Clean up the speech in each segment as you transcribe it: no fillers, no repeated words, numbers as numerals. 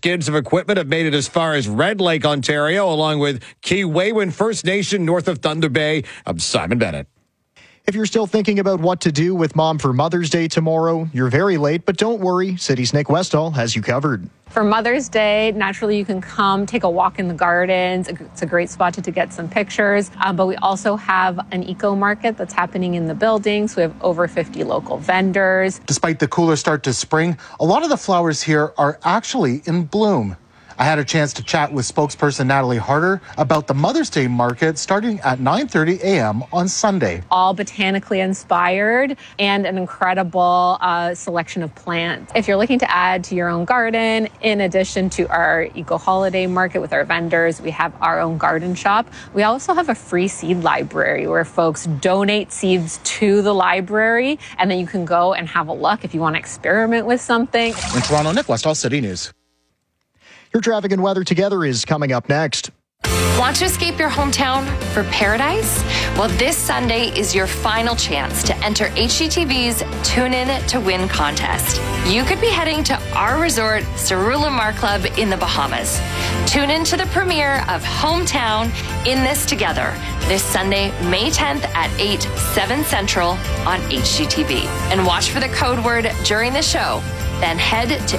skids of equipment have made it as far as Red Lake, Ontario, along with Key-Waywin First Nation north of Thunder Bay. I'm Simon Bennett. If you're still thinking about what to do with Mom for Mother's Day tomorrow, you're very late, but don't worry. City's Nick Westall has you covered. For Mother's Day, naturally, you can come take a walk in the gardens. It's a great spot to get some pictures. But we also have an eco market that's happening in the building. So we have over 50 local vendors. Despite the cooler start to spring, a lot of the flowers here are actually in bloom. I had a chance to chat with spokesperson Natalie Harder about the Mother's Day market starting at 9:30 a.m. on Sunday. All botanically inspired and an incredible selection of plants. If you're looking to add to your own garden, in addition to our eco holiday market with our vendors, we have our own garden shop. We also have a free seed library where folks donate seeds to the library, and then you can go and have a look if you want to experiment with something. In Toronto, Nick Westall, City News. Your traffic and weather together is coming up next. Want to escape your hometown for paradise? Well, this Sunday is your final chance to enter HGTV's Tune In to Win contest. You could be heading to our resort, Cerullo Club in the Bahamas. Tune in to the premiere of Hometown in This Together this Sunday, May 10th at 8, 7 Central on HGTV. And watch for the code word during the show. Then head to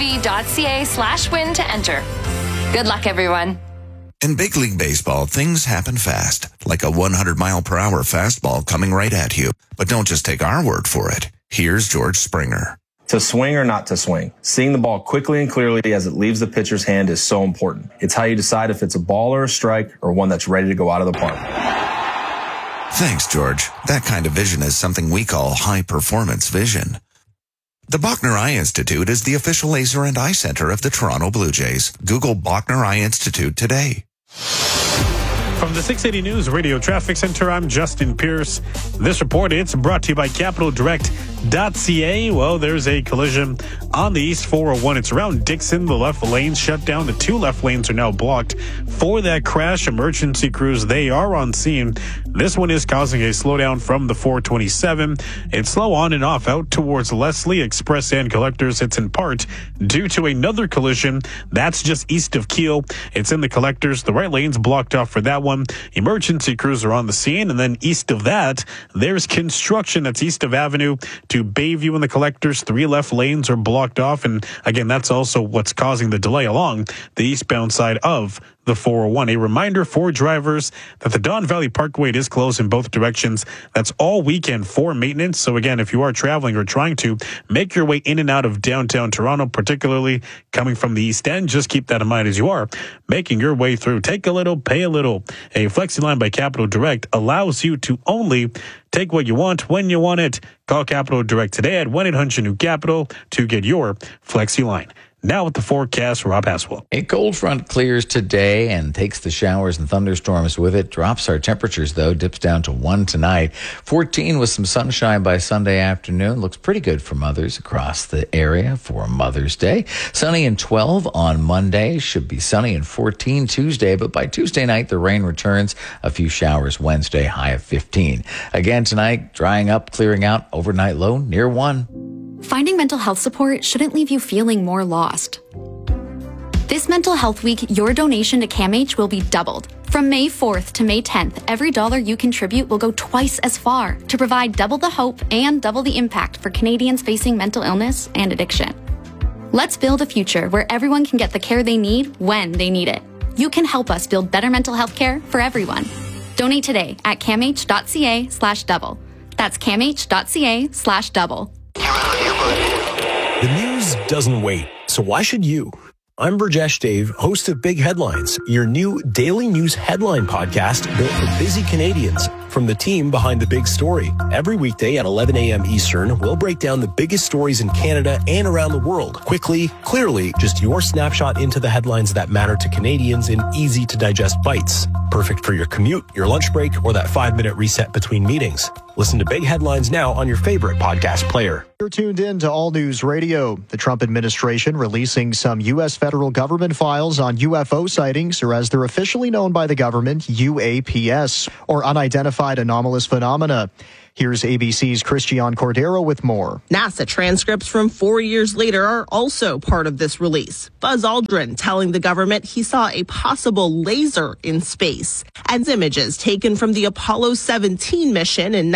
hgtv.ca/win to enter. Good luck, everyone. In Big League Baseball, things happen fast, like a 100-mile-per-hour fastball coming right at you. But don't just take our word for it. Here's George Springer. To swing or not to swing, seeing the ball quickly and clearly as it leaves the pitcher's hand is so important. It's how you decide if it's a ball or a strike or one that's ready to go out of the park. Thanks, George. That kind of vision is something we call high-performance vision. The Bachner Eye Institute is the official laser and eye center of the Toronto Blue Jays. Google Bachner Eye Institute today. From the 680 News Radio Traffic Center, I'm Justin Pierce. This report, it's brought to you by CapitalDirect.ca. Well, there's a collision on the East 401. It's around Dixon. The left lane's shut down. The two left lanes are now blocked for that crash. Emergency crews, they are on scene. This one is causing a slowdown from the 427. It's slow on and off out towards Leslie Express and Collectors. It's in part due to another collision. That's just east of Keele. It's in the Collectors. The right lane's blocked off for that one. Emergency crews are on the scene. And then east of that, there's construction. That's east of Avenue to Bayview and the Collectors. 3 left lanes are blocked off. And again, that's also what's causing the delay along the eastbound side of the 401. A reminder for drivers that the Don Valley Parkway is closed in both directions. That's all weekend for maintenance. So again, if you are traveling or trying to make your way in and out of downtown Toronto, particularly coming from the East End, just keep that in mind as you are making your way through. Take a little, pay a little. A Flexi line by Capital Direct allows you to only take what you want when you want it. Call Capital Direct today at 1-800-NEW-CAPITAL to get your Flexi line. Now with the forecast, Rob Haswell. A cold front clears today and takes the showers and thunderstorms with it. Drops our temperatures, though. Dips down to 1 tonight. 14 with some sunshine by Sunday afternoon. Looks pretty good for mothers across the area for Mother's Day. Sunny and 12 on Monday. Should be sunny and 14 Tuesday. But by Tuesday night, the rain returns. A few showers Wednesday, high of 15. Again tonight, drying up, clearing out. Overnight low near 1. Finding mental health support shouldn't leave you feeling more lost. This Mental Health Week, your donation to CAMH will be doubled. From May 4th to May 10th, every dollar you contribute will go twice as far to provide double the hope and double the impact for Canadians facing mental illness and addiction. Let's build a future where everyone can get the care they need when they need it. You can help us build better mental health care for everyone. Donate today at camh.ca/double. That's camh.ca/double. The news doesn't wait, so why should you? I'm Burjesh Dave, host of Big Headlines, your new daily news headline podcast built for busy Canadians. From the team behind the big story. Every weekday at 11 a.m. Eastern, we'll break down the biggest stories in Canada and around the world. Quickly, clearly, just your snapshot into the headlines that matter to Canadians in easy-to-digest bites. Perfect for your commute, your lunch break, or that 5-minute reset between meetings. Listen to Big Headlines now on your favorite podcast player. You're tuned in to All News Radio. The Trump administration releasing some U.S. federal government files on UFO sightings, or as they're officially known by the government, UAPS, or unidentified anomalous phenomena. Here's ABC's Christian Cordero with more. NASA transcripts from 4 years later are also part of this release. Buzz Aldrin telling the government he saw a possible laser in space. And images taken from the Apollo 17 mission in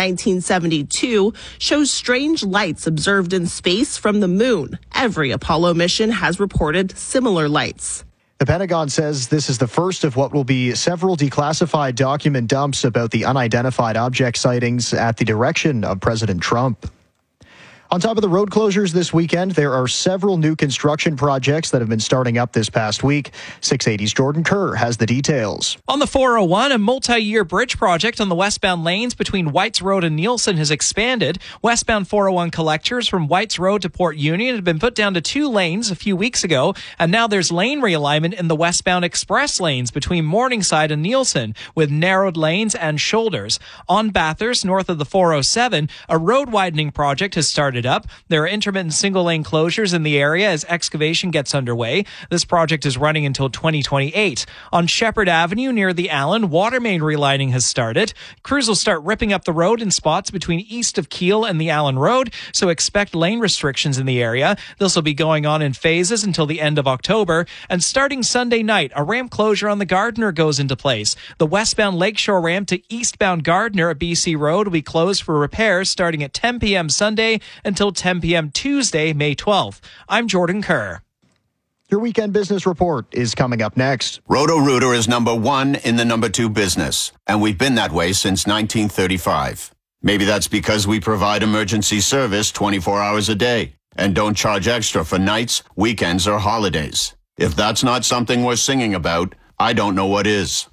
1972 show strange lights observed in space from the moon. Every Apollo mission has reported similar lights. The Pentagon says this is the first of what will be several declassified document dumps about the unidentified object sightings at the direction of President Trump. On top of the road closures this weekend, there are several new construction projects that have been starting up this past week. 680's Jordan Kerr has the details. On the 401, a multi-year bridge project on the westbound lanes between Whites Road and Nielsen has expanded. Westbound 401 collectors from Whites Road to Port Union had been put down to 2 lanes a few weeks ago, and now there's lane realignment in the westbound express lanes between Morningside and Nielsen, with narrowed lanes and shoulders. On Bathurst, north of the 407, a road widening project has started up. There are intermittent single-lane closures in the area as excavation gets underway. This project is running until 2028. On Shepherd Avenue near the Allen, water main relining has started. Crews will start ripping up the road in spots between east of Keele and the Allen Road, so expect lane restrictions in the area. This will be going on in phases until the end of October. And starting Sunday night, a ramp closure on the Gardiner goes into place. The westbound Lakeshore ramp to eastbound Gardiner at BC Road will be closed for repairs starting at 10 p.m. Sunday until 10 p.m. Tuesday, May 12th. I'm Jordan Kerr. Your weekend business report is coming up next. Roto-Rooter is number 1 in the number 2 business, and we've been that way since 1935. Maybe that's because we provide emergency service 24 hours a day and don't charge extra for nights, weekends, or holidays. If that's not something worth singing about, I don't know what is.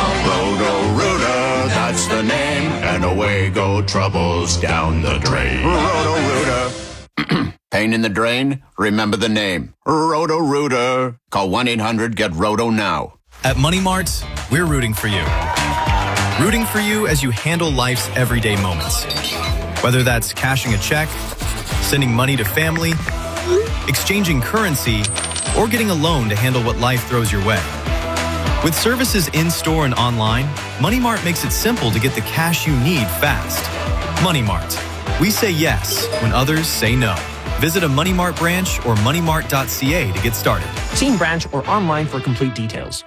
Roto-Rooter, that's the name, and away go troubles down the drain. Roto-Rooter. Pain in the drain? Remember the name. Roto-Rooter. Call 1-800-GET-ROTO now. At Money Mart, we're rooting for you. Rooting for you as you handle life's everyday moments. Whether that's cashing a check, sending money to family, exchanging currency, or getting a loan to handle what life throws your way. With services in-store and online, Money Mart makes it simple to get the cash you need fast. Money Mart. We say yes when others say no. Visit a Money Mart branch or moneymart.ca to get started. See in branch or online for complete details.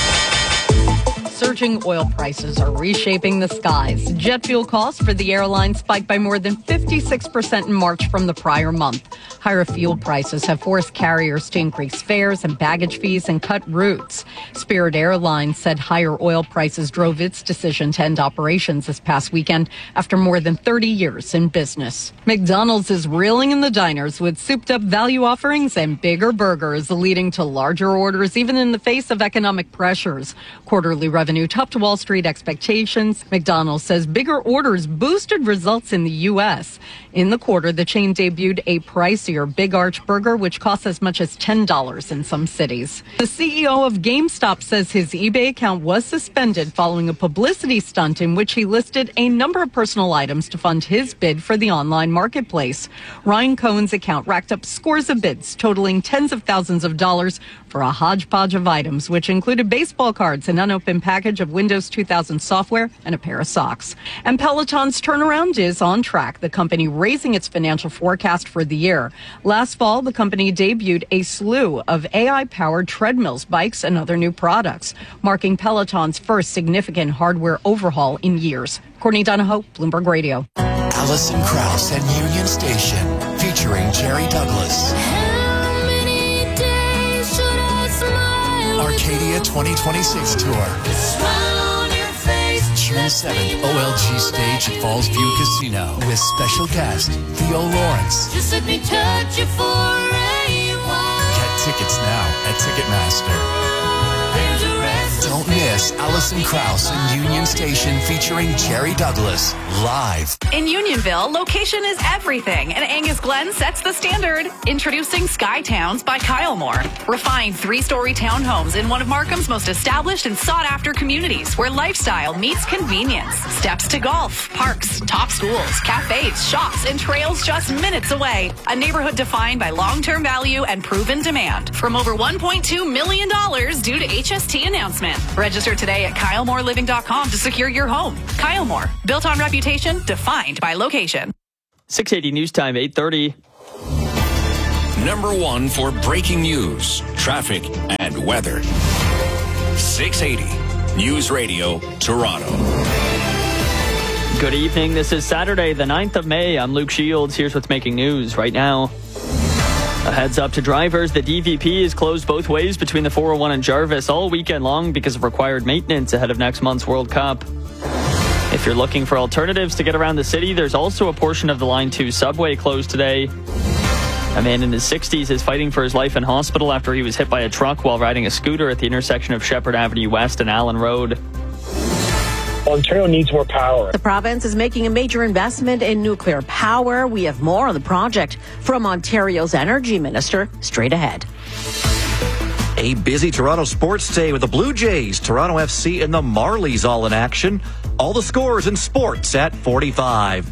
Surging oil prices are reshaping the skies. Jet fuel costs for the airline spiked by more than 56% in March from the prior month. Higher fuel prices have forced carriers to increase fares and baggage fees and cut routes. Spirit Airlines said higher oil prices drove its decision to end operations this past weekend after more than 30 years in business. McDonald's is reeling in the diners with souped-up value offerings and bigger burgers, leading to larger orders even in the face of economic pressures. Quarterly revenue topped Wall Street expectations. McDonald's says bigger orders boosted results in the U.S. In the quarter, the chain debuted a pricier Big Arch burger, which costs as much as $10 in some cities. The CEO of GameStop says his eBay account was suspended following a publicity stunt in which he listed a number of personal items to fund his bid for the online marketplace. Ryan Cohen's account racked up scores of bids, totaling tens of thousands of dollars for a hodgepodge of items, which included baseball cards, an unopened package of Windows 2000 software, and a pair of socks. And Peloton's turnaround is on track, the company raising its financial forecast for the year. Last fall, the company debuted a slew of AI-powered treadmills, bikes, and other new products, marking Peloton's first significant hardware overhaul in years. Courtney Donahoe, Bloomberg Radio. Alison Krauss and Union Station, featuring Jerry Douglas. Arcadia 2026 Tour. June 7th, OLG stage at Falls View Casino with special guest Theo Lawrence. Just let me touch you for a while. Get tickets now at Ticketmaster. Don't miss Alison Krauss and Union Station featuring Jerry Douglas live. In Unionville, location is everything, and Angus Glen sets the standard. Introducing Skytowns by Kyle Moore. Refined 3-story townhomes in one of Markham's most established and sought-after communities where lifestyle meets convenience. Steps to golf, parks, top schools, cafes, shops, and trails just minutes away. A neighborhood defined by long-term value and proven demand. From over $1.2 million due to HST announcement. Registered today at KyleMooreLiving.com to secure your home. Kyle Moore, built on reputation, defined by location. 680 News Time, 8:30. Number one for breaking news, traffic, and weather. 680 News Radio, Toronto. Good evening. This is Saturday, the 9th of May. I'm Luke Shields. Here's what's making news right now. A heads up to drivers. The DVP is closed both ways between the 401 and Jarvis all weekend long because of required maintenance ahead of next month's World Cup. If you're looking for alternatives to get around the city, there's also a portion of the Line 2 subway closed today. A man in his 60s is fighting for his life in hospital after he was hit by a truck while riding a scooter at the intersection of Shepherd Avenue West and Allen Road. Ontario needs more power. The province is making a major investment in nuclear power. We have more on the project from Ontario's Energy Minister straight ahead. A busy Toronto sports day with the Blue Jays, Toronto FC, and the Marlies all in action. All the scores in sports at 45.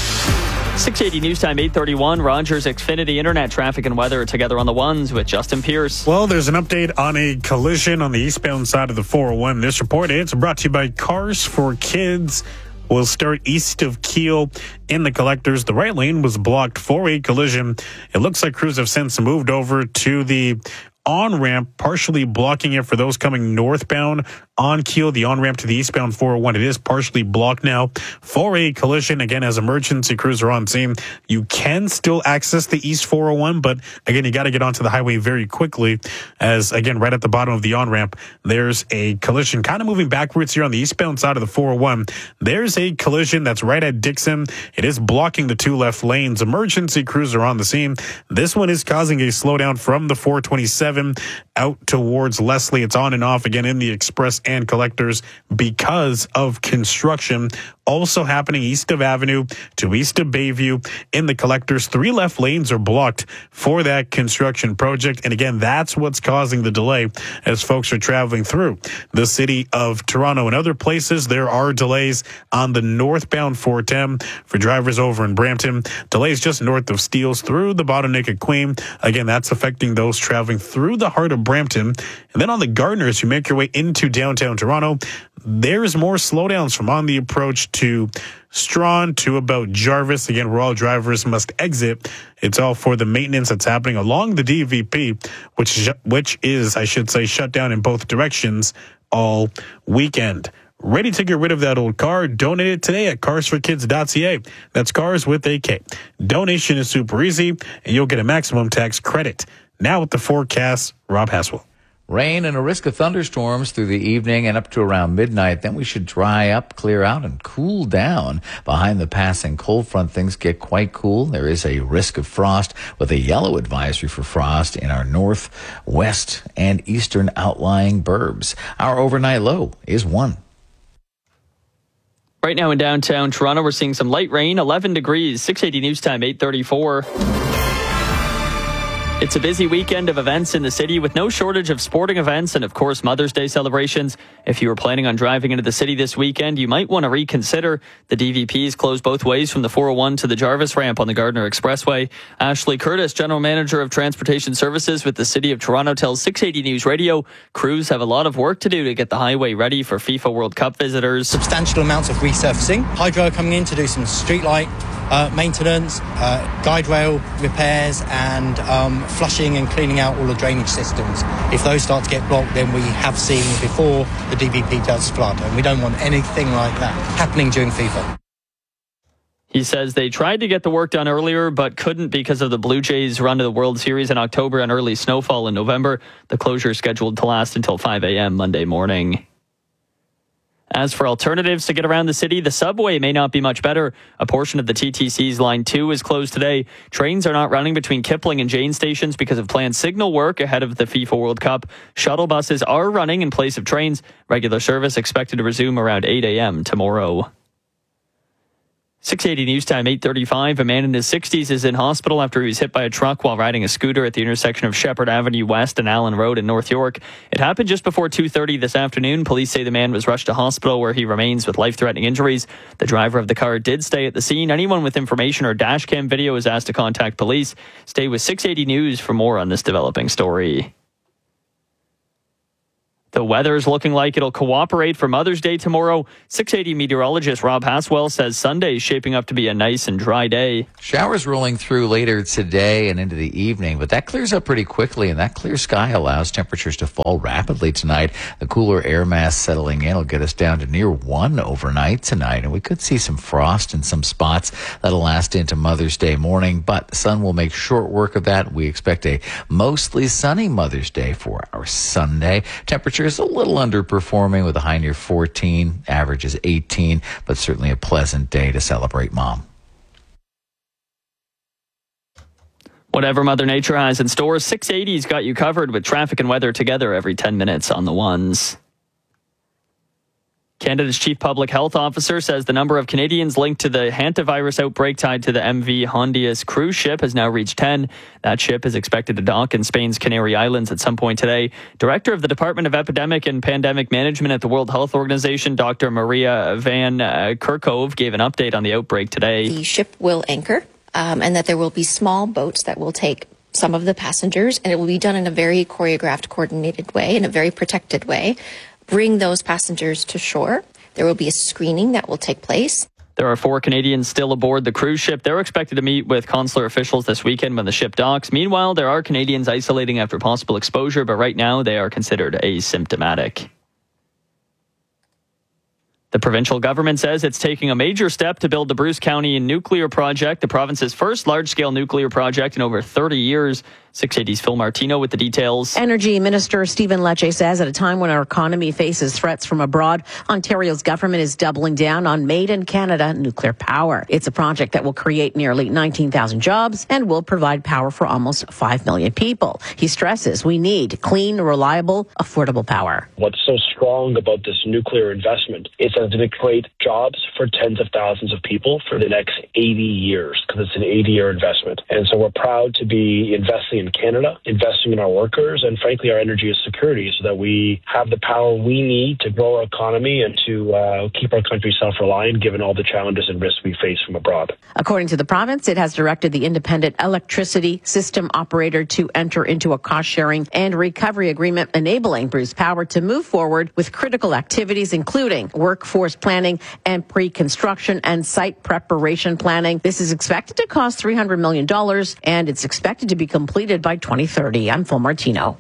680 News Time, 8:31. Rogers Xfinity Internet traffic and weather together on the ones with Justin Pierce. Well, there's an update on a collision on the eastbound side of the 401. This report is brought to you by Cars for Kids. We'll start east of Keele in the collectors. The right lane was blocked for a collision. It looks like crews have since moved over to the on-ramp, partially blocking it for those coming northbound on Keele. The on-ramp to the eastbound 401, it is partially blocked now for a collision. Again, as emergency crews are on scene, you can still access the east 401, but again, you got to get onto the highway very quickly as, again, right at the bottom of the on-ramp, there's a collision. Kind of moving backwards here on the eastbound side of the 401. There's a collision that's right at Dixon. It is blocking the two left lanes. Emergency crews are on the scene. This one is causing a slowdown from the 427 out towards Leslie. It's on and off again in the express and collectors because of construction. Also happening east of Avenue to east of Bayview in the collectors. 3 left lanes are blocked for that construction project. And again, that's what's causing the delay as folks are traveling through the city of Toronto. In other places, there are delays on the northbound 410 for drivers over in Brampton. Delays just north of Steeles through the bottleneck at Queen. Again, that's affecting those traveling through the heart of Brampton. And then on the Gardner, as you make your way into downtown Toronto, there's more slowdowns from on the approach to Strawn to about Jarvis. Again, where all drivers must exit. It's all for the maintenance that's happening along the DVP, which is, I should say, shut down in both directions all weekend. Ready to get rid of that old car? Donate it today at carsforkids.ca. That's cars with a K. Donation is super easy, and you'll get a maximum tax credit. Now with the forecast, Rob Haswell. Rain and a risk of thunderstorms through the evening and up to around midnight. Then we should dry up, clear out, and cool down. Behind the passing cold front, things get quite cool. There is a risk of frost with a yellow advisory for frost in our north, west, and eastern outlying burbs. Our overnight low is 1. Right now in downtown Toronto, we're seeing some light rain, 11 degrees, 680 News Time, 8:34. It's a busy weekend of events in the city with no shortage of sporting events and, of course, Mother's Day celebrations. If you were planning on driving into the city this weekend, you might want to reconsider. The DVP is closed both ways from the 401 to the Jarvis ramp on the Gardner Expressway. Ashley Curtis, General Manager of Transportation Services with the City of Toronto, tells 680 News Radio crews have a lot of work to do to get the highway ready for FIFA World Cup visitors. Substantial amounts of resurfacing. Hydro coming in to do some streetlight maintenance, guide rail repairs, and flushing and cleaning out all the drainage systems. If those start to get blocked, then we have seen before the DVP does flood, and we don't want anything like that happening during FIFA. He says they tried to get the work done earlier, but couldn't because of the Blue Jays' run to the World Series in October and early snowfall in November. The closure is scheduled to last until 5 a.m. Monday morning. As for alternatives to get around the city, the subway may not be much better. A portion of the TTC's Line 2 is closed today. Trains are not running between Kipling and Jane stations because of planned signal work ahead of the FIFA World Cup. Shuttle buses are running in place of trains. Regular service expected to resume around 8 a.m. tomorrow. 680 News Time, 8:35. A man in his 60s is in hospital after he was hit by a truck while riding a scooter at the intersection of Shepherd Avenue West and Allen Road in North York. It happened just before 2:30 this afternoon. Police say the man was rushed to hospital where he remains with life-threatening injuries. The driver of the car did stay at the scene. Anyone with information or dashcam video is asked to contact police. Stay with 680 News for more on this developing story. The weather's looking like it'll cooperate for Mother's Day tomorrow. 680 meteorologist Rob Haswell says Sunday's shaping up to be a nice and dry day. Showers rolling through later today and into the evening, but that clears up pretty quickly, and that clear sky allows temperatures to fall rapidly tonight. The cooler air mass settling in will get us down to near 1 overnight tonight, and we could see some frost in some spots that'll last into Mother's Day morning, but the sun will make short work of that. We expect a mostly sunny Mother's Day for our Sunday. Temperature is a little underperforming with a high near 14, average is 18, but certainly a pleasant day to celebrate Mom. Whatever Mother Nature has in store, 680's got you covered with traffic and weather together every 10 minutes on the ones. Canada's chief public health officer says the number of Canadians linked to the hantavirus outbreak tied to the MV Hondias cruise ship has now reached 10. That ship is expected to dock in Spain's Canary Islands at some point today. Director of the Department of Epidemic and Pandemic Management at the World Health Organization, Dr. Maria Van Kerkhove, gave an update on the outbreak today. The ship will anchor, and that there will be small boats that will take some of the passengers, and it will be done in a very choreographed, coordinated way, in a very protected way. Bring those passengers to shore. There will be a screening that will take place. There are 4 Canadians still aboard the cruise ship. They're expected to meet with consular officials this weekend when the ship docks. Meanwhile, there are Canadians isolating after possible exposure, but right now they are considered asymptomatic. The provincial government says it's taking a major step to build the Bruce County nuclear project, the province's first large-scale nuclear project in over 30 years. 680's Phil Martino with the details. Energy Minister Stephen Lecce says at a time when our economy faces threats from abroad, Ontario's government is doubling down on Made in Canada nuclear power. It's a project that will create nearly 19,000 jobs and will provide power for almost 5 million people. He stresses we need clean, reliable, affordable power. What's so strong about this nuclear investment is that it's going to create jobs for tens of thousands of people for the next 80 years because it's an 80-year investment. And so we're proud to be investing in Canada, investing in our workers, and frankly our energy security so that we have the power we need to grow our economy and to keep our country self-reliant given all the challenges and risks we face from abroad. According to the province, it has directed the independent electricity system operator to enter into a cost-sharing and recovery agreement enabling Bruce Power to move forward with critical activities including workforce planning and pre-construction and site preparation planning. This is expected to cost $300 million and it's expected to be completed by 2030. I'm Phil Martino.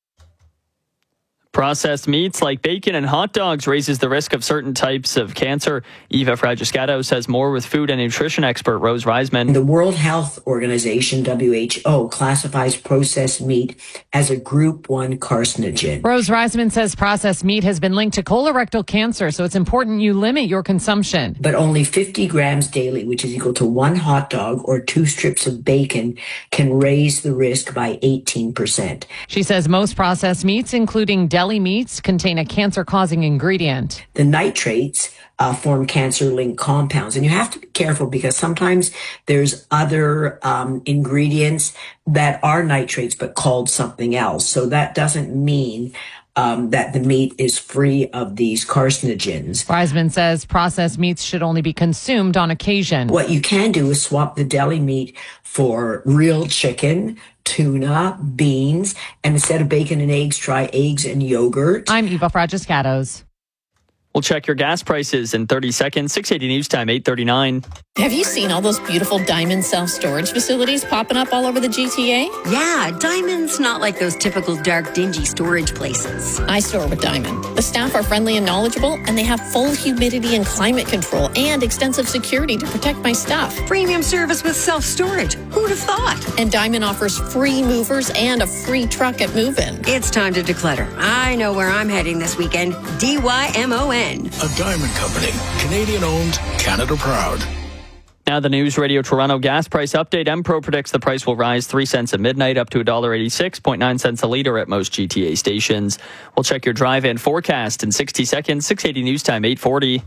Processed meats like bacon and hot dogs raises the risk of certain types of cancer. Eva Fragiscato says more with food and nutrition expert Rose Reisman. The World Health Organization, WHO, classifies processed meat as a Group 1 carcinogen. Rose Reisman says processed meat has been linked to colorectal cancer, so it's important you limit your consumption. But only 50 grams daily, which is equal to 1 hot dog or 2 strips of bacon, can raise the risk by 18%. She says most processed meats, including deli meats, contain a cancer-causing ingredient. The nitrates form cancer-linked compounds. And you have to be careful because sometimes there's other ingredients that are nitrates but called something else. So that doesn't mean that the meat is free of these carcinogens. Reisman says processed meats should only be consumed on occasion. What you can do is swap the deli meat for real chicken, tuna, beans, and instead of bacon and eggs, try eggs and yogurt. I'm Eva Fragiscatos. We'll check your gas prices in 30 seconds. 680 News Time, 8:39. Have you seen all those beautiful Diamond self-storage facilities popping up all over the GTA? Yeah, Diamond's not like those typical dark, dingy storage places. I store with Diamond. The staff are friendly and knowledgeable, and they have full humidity and climate control and extensive security to protect my stuff. Premium service with self-storage. Who'd have thought? And Diamond offers free movers and a free truck at move-in. It's time to declutter. I know where I'm heading this weekend. DYMON. A Diamond Company. Canadian owned, Canada proud. Now the News Radio Toronto gas price update. MPro predicts the price will rise 3 cents at midnight up to $1.86, 9 a litre at most GTA stations. We'll check your drive-in forecast in 60 seconds. 680 News Time, 8:40.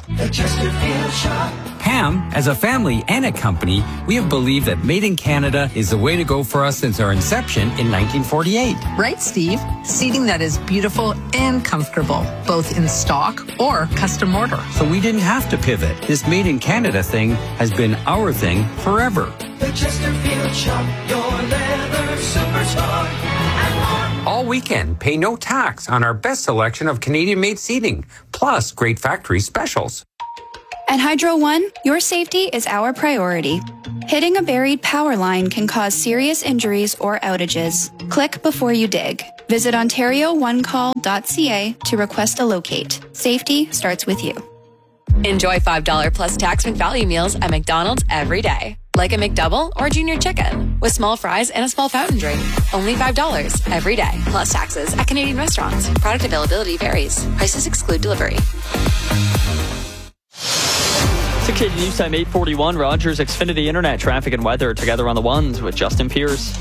Ham, as a family and a company, we have believed that Made in Canada is the way to go for us since our inception in 1948. Right, Steve? Seating that is beautiful and comfortable, both in stock or custom order. So we didn't have to pivot. This Made in Canada thing has been our thing forever. The Chesterfield Shop, your leather superstore. Always weekend, pay no tax on our best selection of Canadian-made seating, plus great factory specials. At Hydro One, your safety is our priority. Hitting a buried power line can cause serious injuries or outages. Click before you dig. Visit OntarioOneCall.ca to request a locate. Safety starts with you. Enjoy $5 plus tax McValue meals at McDonald's every day. Like a McDouble or Junior Chicken with small fries and a small fountain drink. Only $5 every day, plus taxes at Canadian restaurants. Product availability varies. Prices exclude delivery. 680 News Time 8:41. Rogers Xfinity Internet traffic and weather together on the ones with Justin Pierce.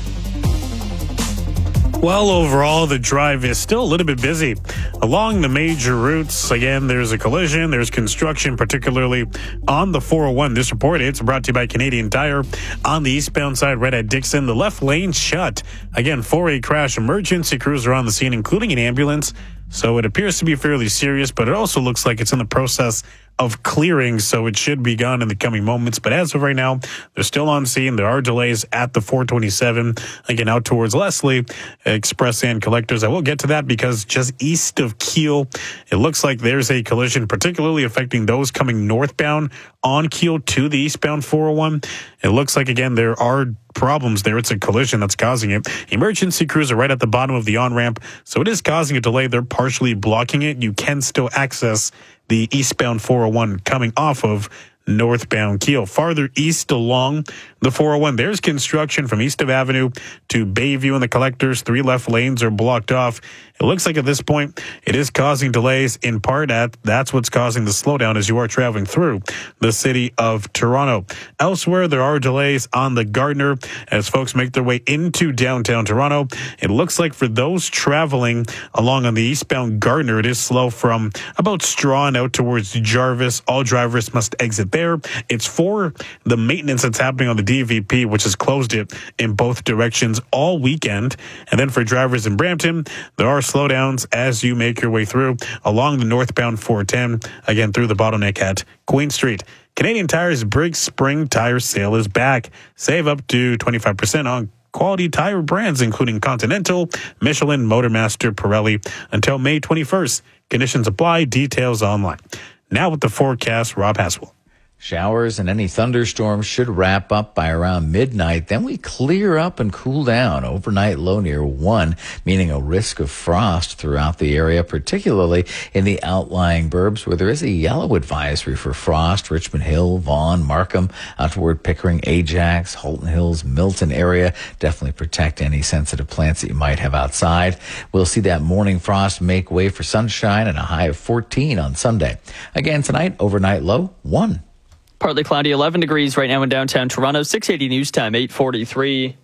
Well, overall, the drive is still a little bit busy. Along the major routes, again, there's a collision, there's construction, particularly on the 401. This report, it's brought to you by Canadian Tire. On the eastbound side, right at Dixon, the left lane shut. Again, for a crash, emergency crews are on the scene, including an ambulance. So it appears to be fairly serious, but it also looks like it's in the process of clearing, so it should be gone in the coming moments. But as of right now, they're still on scene. There are delays at the 427, again, out towards Leslie, Express and Collectors. I will get to that because just east of Kiel, it looks like there's a collision, particularly affecting those coming northbound on Kiel to the eastbound 401. It looks like, again, there are problems there. It's a collision that's causing it. Emergency crews are right at the bottom of the on-ramp, so it is causing a delay. They're partially blocking it. You can still access the eastbound 401 coming off of northbound Kiel. Farther east along the 401, there's construction from east of Avenue to Bayview and the Collectors. 3 left lanes are blocked off. It looks like at this point, it is causing delays in part that's what's causing the slowdown as you are traveling through the city of Toronto. Elsewhere, there are delays on the Gardner as folks make their way into downtown Toronto. It looks like for those traveling along on the eastbound Gardner, it is slow from about Strawn out towards Jarvis. All drivers must exit there. It's for the maintenance that's happening on the DVP, which has closed it in both directions all weekend. And then for drivers in Brampton, there are slowdowns as you make your way through along the northbound 410, again through the bottleneck at Queen Street. Canadian Tire's Big Spring Tire Sale is back. Save up to 25% on quality tire brands, including Continental, Michelin, Motormaster, Pirelli, until May 21st. Conditions apply. Details online. Now with the forecast, Rob Haswell. Showers and any thunderstorms should wrap up by around midnight. Then we clear up and cool down. Overnight low near 1, meaning a risk of frost throughout the area, particularly in the outlying burbs where there is a yellow advisory for frost. Richmond Hill, Vaughan, Markham, out toward Pickering, Ajax, Halton Hills, Milton area. Definitely protect any sensitive plants that you might have outside. We'll see that morning frost make way for sunshine and a high of 14 on Sunday. Again tonight, overnight low 1. Partly cloudy, 11 degrees right now in downtown Toronto. 680 News Time, 8:43.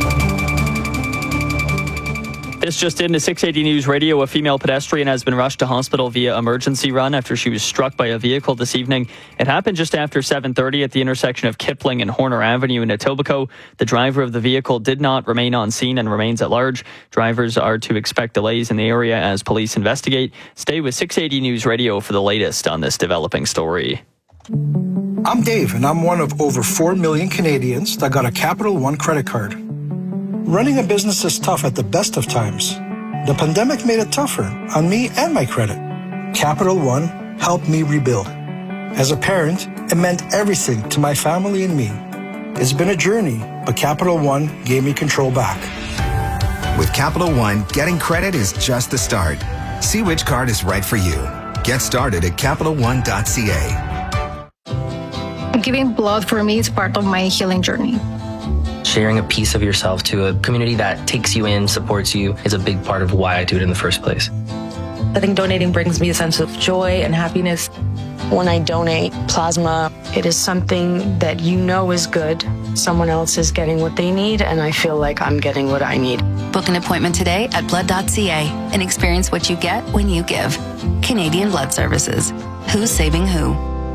This just in to 680 News Radio. A female pedestrian has been rushed to hospital via emergency run after she was struck by a vehicle this evening. It happened just after 7:30 at the intersection of Kipling and Horner Avenue in Etobicoke. The driver of the vehicle did not remain on scene and remains at large. Drivers are to expect delays in the area as police investigate. Stay with 680 News Radio for the latest on this developing story. I'm Dave, and I'm one of over 4 million Canadians that got a Capital One credit card. Running a business is tough at the best of times. The pandemic made it tougher on me and my credit. Capital One helped me rebuild. As a parent, it meant everything to my family and me. It's been a journey, but Capital One gave me control back. With Capital One, getting credit is just the start. See which card is right for you. Get started at CapitalOne.ca. Giving blood for me is part of my healing journey. Sharing a piece of yourself to a community that takes you in, supports you, is a big part of why I do it in the first place. I think donating brings me a sense of joy and happiness. When I donate plasma, it is something that you know is good. Someone else is getting what they need, and I feel like I'm getting what I need. Book an appointment today at blood.ca and experience what you get when you give. Canadian Blood Services. Who's saving who?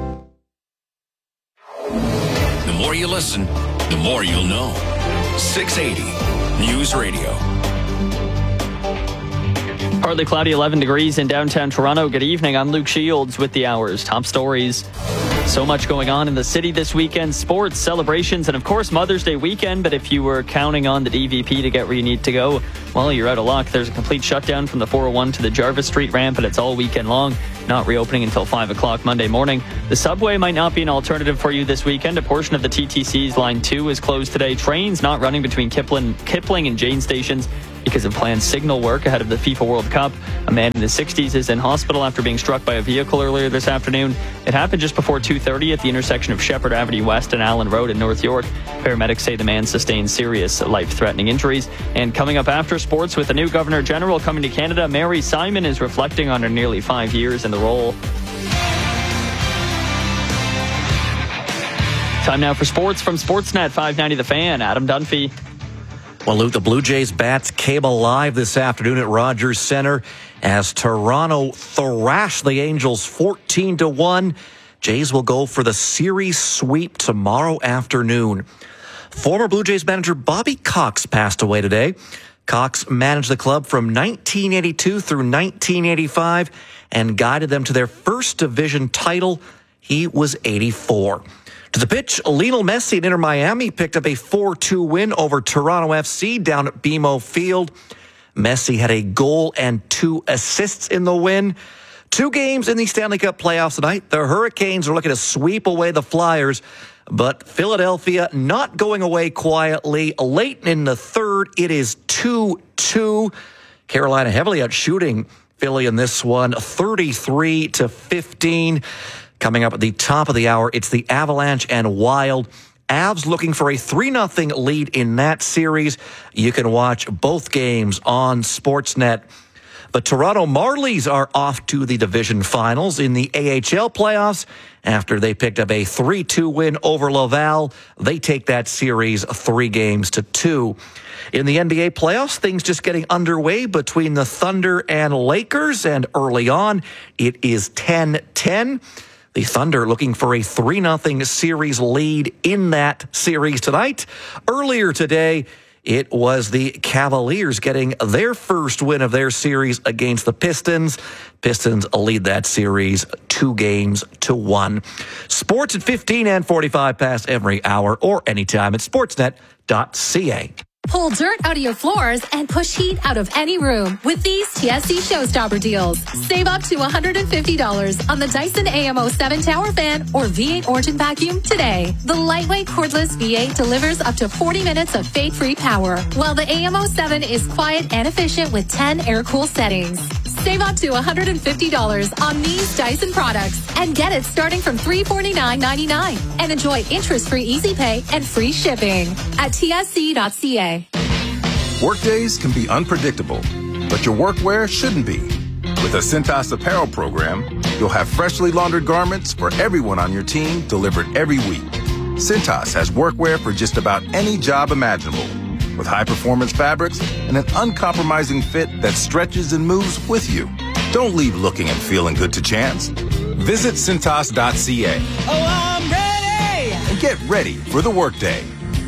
The more you listen, the more you'll know. 680 News Radio. Partly cloudy, 11 degrees in downtown Toronto. Good evening. I'm Luke Shields with the hour's top stories. So much going on in the city this weekend. Sports, celebrations, and of course Mother's Day weekend. But if you were counting on the DVP to get where you need to go, well, you're out of luck. There's a complete shutdown from the 401 to the Jarvis Street ramp, and it's all weekend long, not reopening until 5 o'clock Monday morning. The subway might not be an alternative for you this weekend. A portion of the TTC's Line 2 is closed today. Trains not running between Kipling and Jane stations because of planned signal work ahead of the FIFA World Cup. A man in his 60s is in hospital after being struck by a vehicle earlier this afternoon. It happened just before 2:30 at the intersection of Shepherd Avenue West and Allen Road in North York. Paramedics say the man sustained serious life-threatening injuries. And coming up after sports, with the new Governor General coming to Canada, Mary Simon is reflecting on her nearly 5 years in the role. Time now for sports from Sportsnet 590 The Fan. Adam Dunphy. Well, Luke, the Blue Jays bats came alive this afternoon at Rogers Center as Toronto thrashed the Angels 14-1. Jays will go for the series sweep tomorrow afternoon. Former Blue Jays manager Bobby Cox passed away today. Cox managed the club from 1982 through 1985 and guided them to their first division title. He was 84. To the pitch, Lionel Messi at Inter Miami picked up a 4-2 win over Toronto FC down at BMO Field. Messi had a goal and 2 assists in the win. 2 games in the Stanley Cup playoffs tonight. The Hurricanes are looking to sweep away the Flyers, but Philadelphia not going away quietly. Late in the third, it is 2-2. Carolina heavily outshooting Philly in this one, 33-15. Coming up at the top of the hour, it's the Avalanche and Wild. Avs looking for a 3-0 lead in that series. You can watch both games on Sportsnet. The Toronto Marlies are off to the division finals in the AHL playoffs after they picked up a 3-2 win over Laval. They take that series 3-2. In the NBA playoffs, things just getting underway between the Thunder and Lakers, and early on, it is 10-10. The Thunder looking for a 3-0 series lead in that series tonight. Earlier today, it was the Cavaliers getting their first win of their series against the Pistons. Pistons lead that series 2-1. Sports at 15 and 45 past every hour or anytime at sportsnet.ca. Pull dirt out of your floors and push heat out of any room with these TSC Showstopper deals. Save up to $150 on the Dyson AM07 Tower Fan or V8 Origin Vacuum today. The lightweight cordless V8 delivers up to 40 minutes of fade-free power, while the AM07 is quiet and efficient with 10 air-cool settings. Save up to $150 on these Dyson products and get it starting from $349.99 and enjoy interest-free easy pay and free shipping at tsc.ca. Workdays can be unpredictable, but your workwear shouldn't be. With a Cintas apparel program, you'll have freshly laundered garments for everyone on your team delivered every week. Cintas has workwear for just about any job imaginable, with high-performance fabrics and an uncompromising fit that stretches and moves with you. Don't leave looking and feeling good to chance. Visit Cintas.ca. Oh, I'm ready! And get ready for the workday.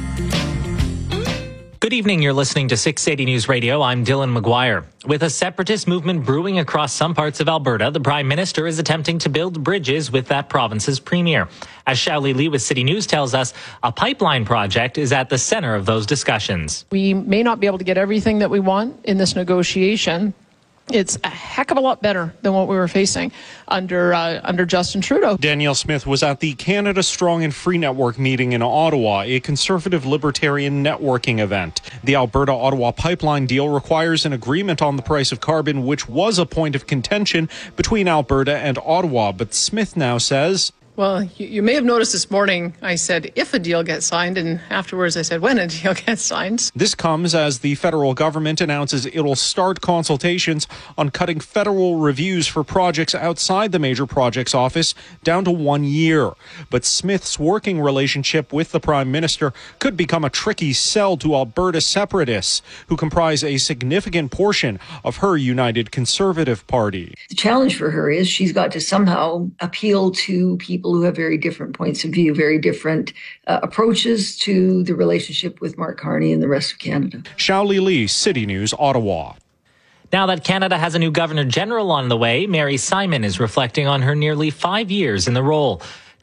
Good evening. You're listening to 680 News Radio. I'm Dylan McGuire. With a separatist movement brewing across some parts of Alberta, the Prime Minister is attempting to build bridges with that province's premier. As Xiaoli Lee with City News tells us, a pipeline project is at the center of those discussions. We may not be able to get everything that we want in this negotiation. It's a heck of a lot better than what we were facing under Justin Trudeau. Danielle Smith was at the Canada Strong and Free Network meeting in Ottawa, a conservative libertarian networking event. The Alberta-Ottawa pipeline deal requires an agreement on the price of carbon, which was a point of contention between Alberta and Ottawa. But Smith now says, well, you may have noticed this morning I said if a deal gets signed, and afterwards I said when a deal gets signed. This comes as the federal government announces it'll start consultations on cutting federal reviews for projects outside the major projects office down to 1 year. But Smith's working relationship with the Prime Minister could become a tricky sell to Alberta separatists, who comprise a significant portion of her United Conservative Party. The challenge for her is she's got to somehow appeal to people who have very different points of view, very different approaches to the relationship with Mark Carney and the rest of Canada. Xiaoli Lee, City News, Ottawa. Now that Canada has a new Governor General on the way, Mary Simon is reflecting on her nearly 5 years in the role.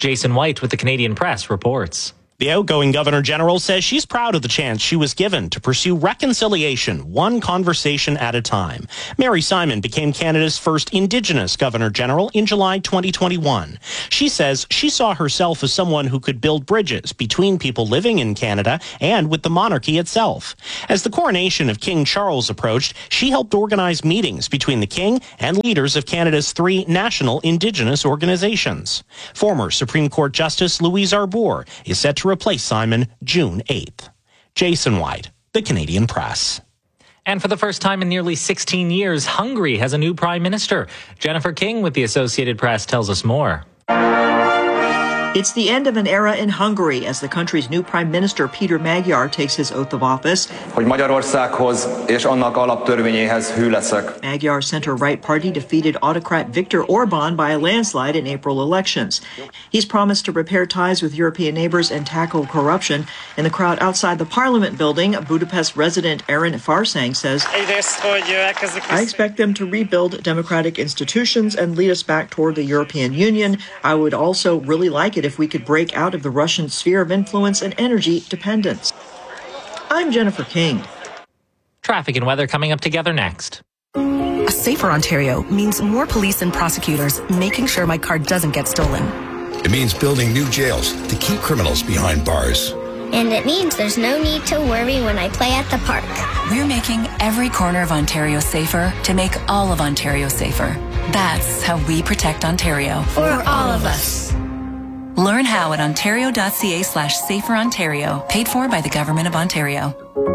Jason White with the Canadian Press reports. The outgoing Governor General says she's proud of the chance she was given to pursue reconciliation, one conversation at a time. Mary Simon became Canada's first Indigenous Governor General in July 2021. She says she saw herself as someone who could build bridges between people living in Canada and with the monarchy itself. As the coronation of King Charles approached, she helped organize meetings between the King and leaders of Canada's 3 national Indigenous organizations. Former Supreme Court Justice Louise Arbour is set to replace Simon June 8th. Jason White, the Canadian Press. And for the first time in nearly 16 years, Hungary has a new prime minister. Jennifer King with the Associated Press tells us more. It's the end of an era in Hungary as the country's new Prime Minister Peter Magyar takes his oath of office. Hogy Magyarországhoz és annak alaptörvényéhez hű leszek. Magyar's center-right party defeated autocrat Viktor Orban by a landslide in April elections. He's promised to repair ties with European neighbors and tackle corruption. In the crowd outside the Parliament building, Budapest resident Aaron Farsang says, I expect them to rebuild democratic institutions and lead us back toward the European Union. I would also really like it if we could break out of the Russian sphere of influence and energy dependence. I'm Jennifer King. Traffic and weather coming up together next. A safer Ontario means more police and prosecutors making sure my car doesn't get stolen. It means building new jails to keep criminals behind bars. And it means there's no need to worry when I play at the park. We're making every corner of Ontario safer to make all of Ontario safer. That's how we protect Ontario. For all of us. Learn how at ontario.ca/saferontario, paid for by the Government of Ontario.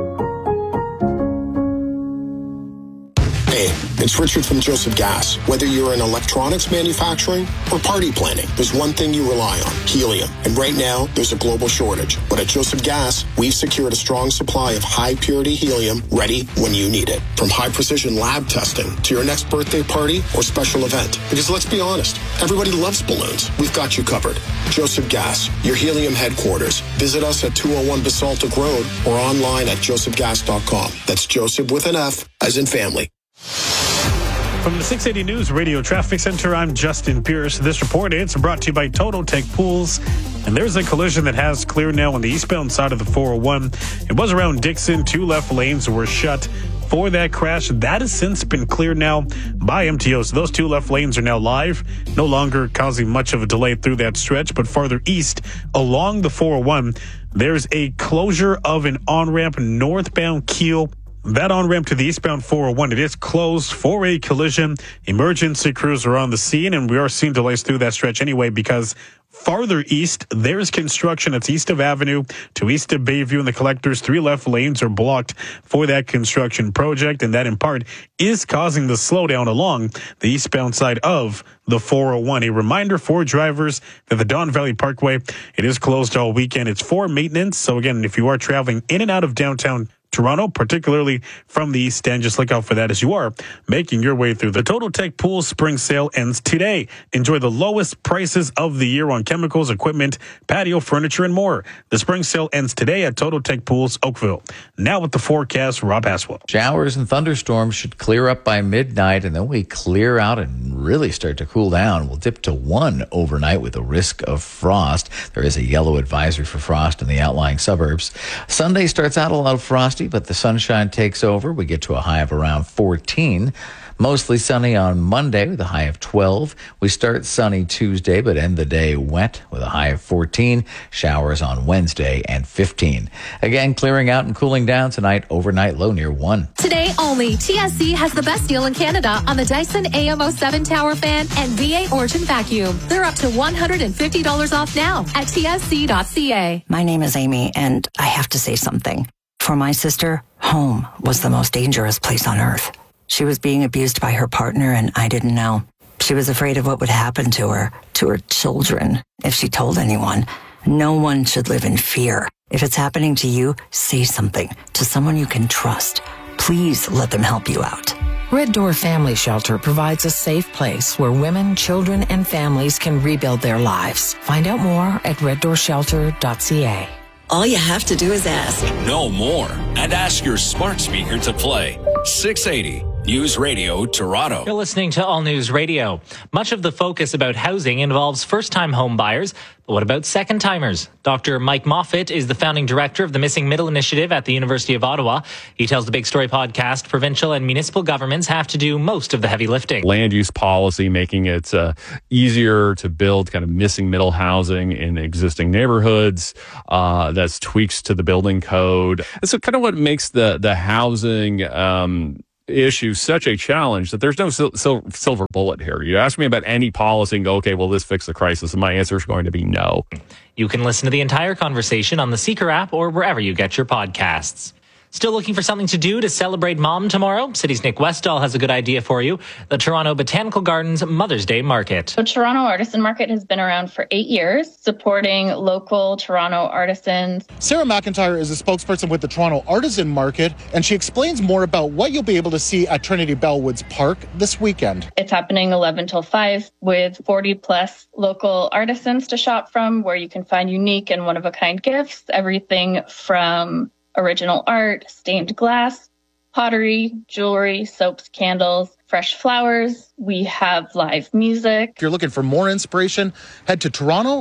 Hey, it's Richard from Joseph Gas. Whether you're in electronics manufacturing or party planning, there's one thing you rely on, helium. And right now, there's a global shortage. But at Joseph Gas, we've secured a strong supply of high-purity helium ready when you need it. From high-precision lab testing to your next birthday party or special event. Because let's be honest, everybody loves balloons. We've got you covered. Joseph Gas, your helium headquarters. Visit us at 201 Basaltic Road or online at josephgas.com. That's Joseph with an F, as in family. From the 680 News Radio Traffic Center, I'm Justin Pierce. This report, it's brought to you by Total Tech Pools. And there's a collision that has cleared now on the eastbound side of the 401. It was around Dixon. 2 left lanes were shut for that crash. That has since been cleared now by MTO. So those 2 left lanes are now live, no longer causing much of a delay through that stretch. But farther east along the 401, there's a closure of an on-ramp northbound Kiel. That on-ramp to the eastbound 401, it is closed for a collision. Emergency crews are on the scene, and we are seeing delays through that stretch anyway because farther east, there's construction. It's east of Avenue to east of Bayview, and the collectors, 3 left lanes are blocked for that construction project, and that in part is causing the slowdown along the eastbound side of the 401. A reminder for drivers that the Don Valley Parkway, it is closed all weekend. It's for maintenance. So again, if you are traveling in and out of downtown Toronto, particularly from the east end, just look out for that as you are making your way through. The Total Tech Pool Spring Sale ends today. Enjoy the lowest prices of the year on chemicals, equipment, patio, furniture, and more. The Spring Sale ends today at Total Tech Pools, Oakville. Now with the forecast, Rob Haswell. Showers and thunderstorms should clear up by midnight, and then we clear out and really start to cool down. We'll dip to 1 overnight with a risk of frost. There is a yellow advisory for frost in the outlying suburbs. Sunday starts out a little frosty, but the sunshine takes over. We get to a high of around 14. Mostly sunny on Monday with a high of 12. We start sunny Tuesday, but end the day wet with a high of 14. Showers on Wednesday and 15. Again, clearing out and cooling down tonight. Overnight low near 1. Today only, TSC has the best deal in Canada on the Dyson AM07 Tower Fan and V8 Origin Vacuum. They're up to $150 off now at tsc.ca. My name is Amy, and I have to say something. For my sister, home was the most dangerous place on earth. She was being abused by her partner, and I didn't know. She was afraid of what would happen to her children, if she told anyone. No one should live in fear. If it's happening to you, say something to someone you can trust. Please let them help you out. Red Door Family Shelter provides a safe place where women, children, and families can rebuild their lives. Find out more at reddoorshelter.ca. All you have to do is ask. Know more and ask your smart speaker to play 680 News Radio Toronto. You're listening to All News Radio. Much of the focus about housing involves first-time home buyers, but what about second-timers? Dr. Mike Moffat is the founding director of the Missing Middle Initiative at the University of Ottawa. He tells the Big Story podcast provincial and municipal governments have to do most of the heavy lifting. Land use policy, making it easier to build kind of missing middle housing in existing neighborhoods. That's tweaks to the building code. So kind of what makes the housing issue such a challenge that there's no silver bullet here. You ask me about any policy and go, okay, will this fix the crisis? And my answer is going to be no. You can listen to the entire conversation on the Seeker app or wherever you get your podcasts. Still looking for something to do to celebrate Mom tomorrow? City's Nick Westall has a good idea for you. The Toronto Botanical Gardens Mother's Day Market. So Toronto Artisan Market has been around for 8 years, supporting local Toronto artisans. Sarah McIntyre is a spokesperson with the Toronto Artisan Market, and she explains more about what you'll be able to see at Trinity Bellwoods Park this weekend. It's happening 11 till 5 with 40 plus local artisans to shop from, where you can find unique and one-of-a-kind gifts, everything from original art, stained glass, pottery, jewelry, soaps, candles, fresh flowers. We have live music. If you're looking for more inspiration, head to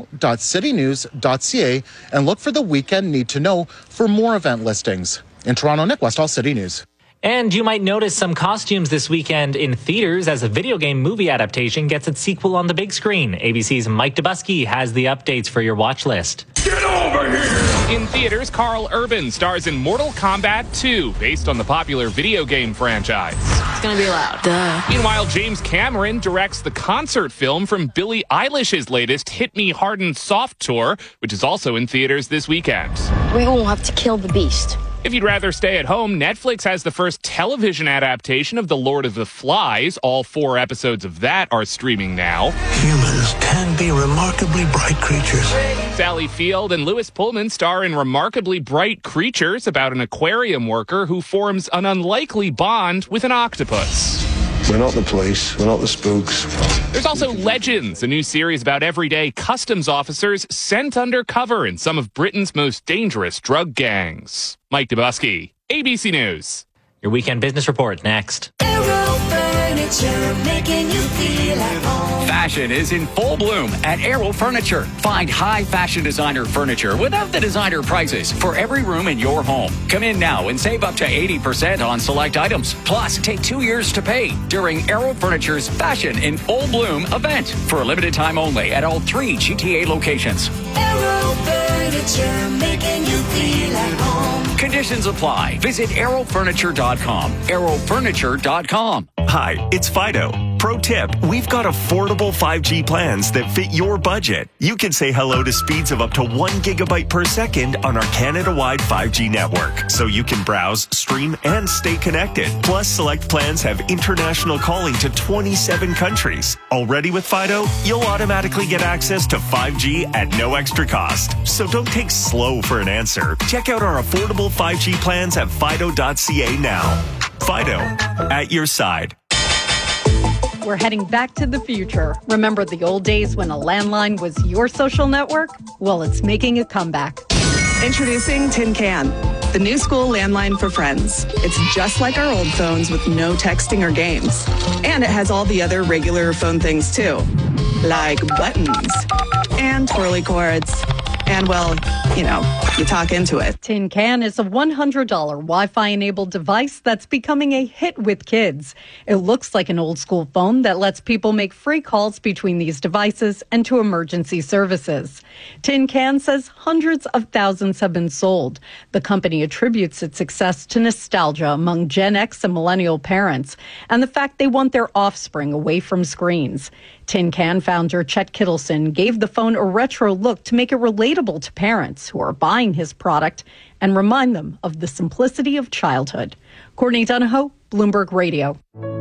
toronto.citynews.ca and look for the weekend Need to Know for more event listings. In Toronto, Nick Westall, City News. And you might notice some costumes this weekend in theaters as a video game movie adaptation gets its sequel on the big screen. ABC's Mike Dubusky has the updates for your watch list. Get over here! In theaters, Carl Urban stars in Mortal Kombat 2, based on the popular video game franchise. It's gonna be loud. Duh. Meanwhile, James Cameron directs the concert film from Billie Eilish's latest Hit Me Hard and Soft tour, which is also in theaters this weekend. We won't have to kill the beast. If you'd rather stay at home, Netflix has the first television adaptation of The Lord of the Flies. All 4 episodes of that are streaming now. Humans can be remarkably bright creatures. Sally Field and Lewis Pullman star in Remarkably Bright Creatures, about an aquarium worker who forms an unlikely bond with an octopus. We're not the police. We're not the spooks. There's also Legends, a new series about everyday customs officers sent undercover in some of Britain's most dangerous drug gangs. Mike Dubusky, ABC News. Your weekend business report next. Aero Furniture, making you feel at home. Fashion is in full bloom at Aero Furniture. Find high fashion designer furniture without the designer prices for every room in your home. Come in now and save up to 80% on select items. Plus, take 2 years to pay during Aero Furniture's Fashion in Full Bloom event for a limited time only at all 3 GTA locations. Aero Furniture, making you feel at home. Conditions apply. Visit aerofurniture.com. aerofurniture.com. Hi, it's Fido. Pro tip, we've got affordable 5G plans that fit your budget. You can say hello to speeds of up to 1 gigabyte per second on our Canada-wide 5G network, so you can browse, stream, and stay connected. Plus, select plans have international calling to 27 countries. Already with Fido, you'll automatically get access to 5G at no extra cost. So don't take slow for an answer. Check out our affordable 5G plans at fido.ca now. Fido, at your side. We're heading back to the future. Remember the old days when a landline was your social network? Well, it's making a comeback. Introducing Tin Can, the new school landline for friends. It's just like our old phones with no texting or games. And it has all the other regular phone things too, like buttons and twirly cords. And, well, you know, you talk into it. Tin Can is a $100 Wi-Fi-enabled device that's becoming a hit with kids. It looks like an old-school phone that lets people make free calls between these devices and to emergency services. Tin Can says hundreds of thousands have been sold. The company attributes its success to nostalgia among Gen X and millennial parents and the fact they want their offspring away from screens. Tin Can founder Chet Kittleson gave the phone a retro look to make it relatable to parents who are buying his product and remind them of the simplicity of childhood. Courtney Donahoe, Bloomberg Radio.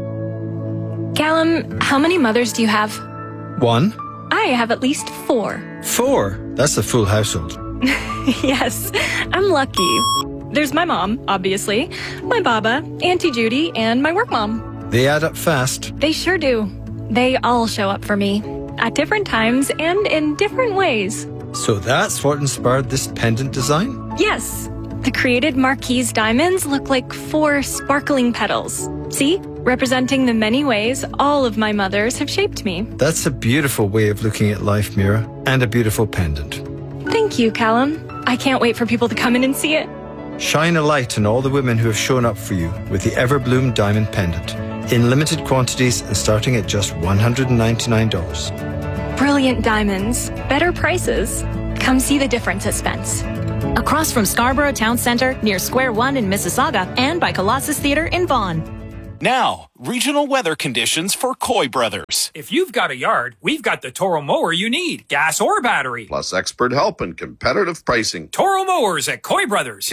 Callum, how many mothers do you have? 1. I have at least 4. 4? That's a full household. Yes, I'm lucky. There's my mom, obviously, my baba, Auntie Judy, and my work mom. They add up fast. They sure do. They all show up for me at different times and in different ways. So that's what inspired this pendant design? Yes. The created Marquise diamonds look like 4 sparkling petals. See? representing the many ways all of my mothers have shaped me. That's a beautiful way of looking at life, Mira, and a beautiful pendant. Thank you, Callum. I can't wait for people to come in and see it. Shine a light on all the women who have shown up for you with the Everbloom Diamond Pendant. In limited quantities and starting at just $199. Brilliant diamonds, better prices. Come see the difference at Spence. Across from Scarborough Town Centre, near Square One in Mississauga, and by Colossus Theatre in Vaughan. Now, regional weather conditions for Coy Brothers. If you've got a yard, we've got the Toro mower you need, gas or battery. Plus expert help and competitive pricing. Toro mowers at Coy Brothers.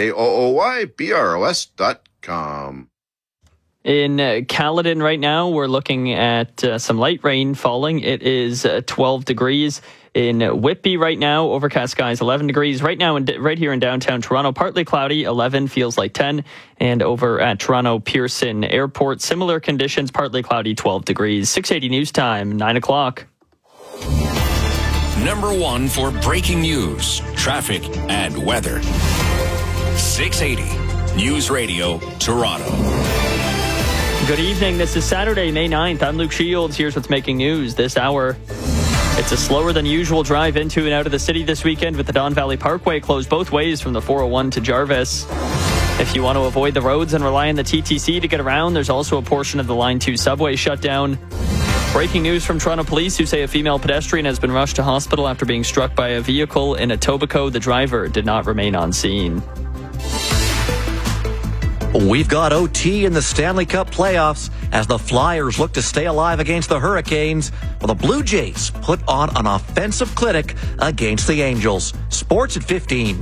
KOOYBROS.com. In Caledon right now, we're looking at some light rain falling. It is 12 degrees. In Whitby right now, overcast skies, 11 degrees. Right now, right here in downtown Toronto, partly cloudy, 11, feels like 10. And over at Toronto Pearson Airport, similar conditions, partly cloudy, 12 degrees. 680 News Time, 9 o'clock. Number one for breaking news, traffic, and weather. 680 News Radio, Toronto. Good evening. This is Saturday, May 9th. I'm Luke Shields. Here's what's making news this hour. It's a slower than usual drive into and out of the city this weekend with the Don Valley Parkway closed both ways from the 401 to Jarvis. If you want to avoid the roads and rely on the TTC to get around, there's also a portion of the Line 2 subway shut down. Breaking news from Toronto Police, who say a female pedestrian has been rushed to hospital after being struck by a vehicle in Etobicoke. The driver did not remain on scene. We've got OT in the Stanley Cup playoffs as the Flyers look to stay alive against the Hurricanes, while the Blue Jays put on an offensive clinic against the Angels. Sports at 15.